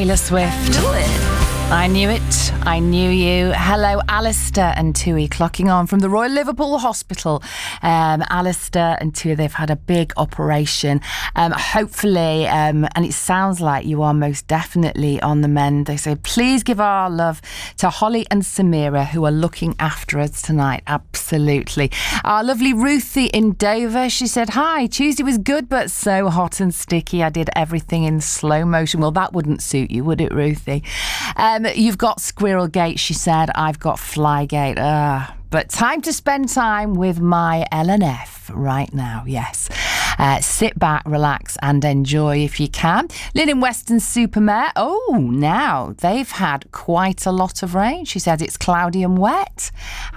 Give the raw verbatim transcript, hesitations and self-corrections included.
Taylor Swift. Knew it. I knew it. I knew you. Hello, Alistair and Tui, clocking on from the Royal Liverpool Hospital. Um, Alistair and Tui, they've had a big operation. Um, hopefully, um, and it sounds like you are most definitely on the mend. They say, please give our love to Holly and Samira, who are looking after us tonight. Absolutely. Our lovely Ruthie in Dover, she said, hi, Tuesday was good, but so hot and sticky. I did everything in slow motion. Well, that wouldn't suit you, would it, Ruthie? Um, you've got Squirrel Gate, she said. I've got Flygate. Uh, but time to spend time with my L N F right now, yes. Uh, sit back, relax and enjoy if you can. Lynn in Weston-super-Mare. Oh, now they've had quite a lot of rain. She said it's cloudy and wet.